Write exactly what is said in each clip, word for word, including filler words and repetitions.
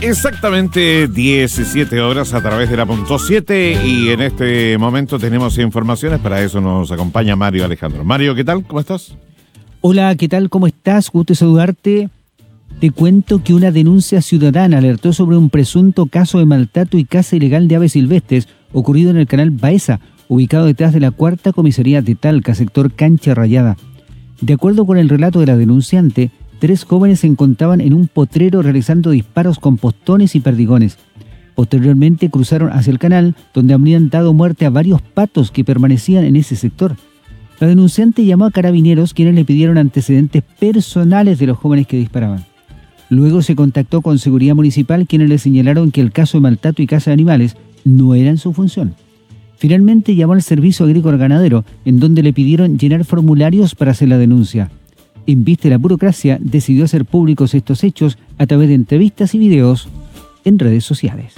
Exactamente diecisiete horas a través de la punto siete y en este momento tenemos informaciones, para eso nos acompaña Mario Alejandro. Mario, ¿qué tal? ¿Cómo estás? Hola, ¿qué tal? ¿Cómo estás? Gusto saludarte. Te cuento que una denuncia ciudadana alertó sobre un presunto caso de maltrato y caza ilegal de aves silvestres ocurrido en el canal Baeza, ubicado detrás de la cuarta comisaría de Talca, sector Cancha Rayada. De acuerdo con el relato de la denunciante, tres jóvenes se encontraban en un potrero realizando disparos con postones y perdigones. Posteriormente cruzaron hacia el canal, donde habrían dado muerte a varios patos que permanecían en ese sector. La denunciante llamó a carabineros, quienes le pidieron antecedentes personales de los jóvenes que disparaban. Luego se contactó con Seguridad Municipal, quienes le señalaron que el caso de maltrato y caza de animales no era en su función. Finalmente llamó al Servicio Agrícola Ganadero, en donde le pidieron llenar formularios para hacer la denuncia. En vista de la burocracia, decidió hacer públicos estos hechos a través de entrevistas y videos en redes sociales.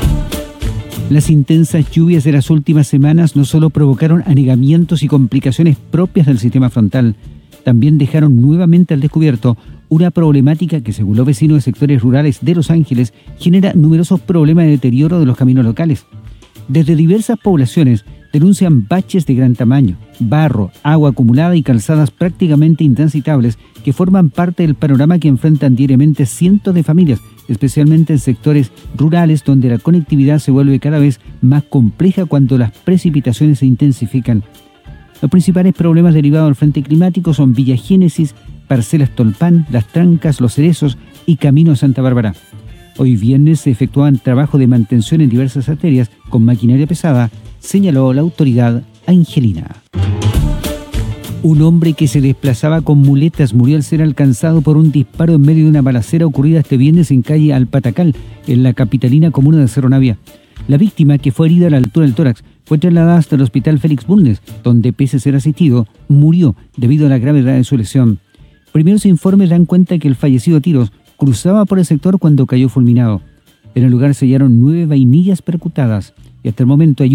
Las intensas lluvias de las últimas semanas no solo provocaron anegamientos y complicaciones propias del sistema frontal, también dejaron nuevamente al descubierto una problemática que, según los vecinos de sectores rurales de Los Ángeles, genera numerosos problemas de deterioro de los caminos locales. Desde diversas poblaciones denuncian baches de gran tamaño, barro, agua acumulada y calzadas prácticamente intransitables que forman parte del panorama que enfrentan diariamente cientos de familias, especialmente en sectores rurales donde la conectividad se vuelve cada vez más compleja cuando las precipitaciones se intensifican. Los principales problemas derivados del frente climático son Villa Génesis, Parcelas Tolpán, Las Trancas, Los Cerezos y Camino Santa Bárbara. Hoy viernes se efectuaban trabajos de mantención en diversas arterias con maquinaria pesada, señaló la autoridad angelina. Un hombre que se desplazaba con muletas murió al ser alcanzado por un disparo en medio de una balacera ocurrida este viernes en calle Alpatacal, en la capitalina comuna de Cerro Navia. La víctima, que fue herida a la altura del tórax, fue trasladada hasta el hospital Félix Bulnes, donde, pese a ser asistido, murió debido a la gravedad de su lesión. Primeros informes dan cuenta que el fallecido a tiros cruzaba por el sector cuando cayó fulminado. En el lugar se hallaron nueve vainillas percutadas y hasta el momento hay